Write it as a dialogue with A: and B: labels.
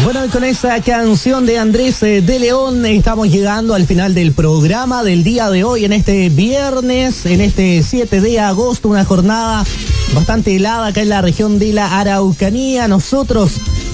A: Bueno, y con esa canción de Andrés de León estamos llegando al final del programa del día de hoy, en este viernes, en este 7 de agosto, una jornada bastante helada acá en la región de la Araucanía. Nosotros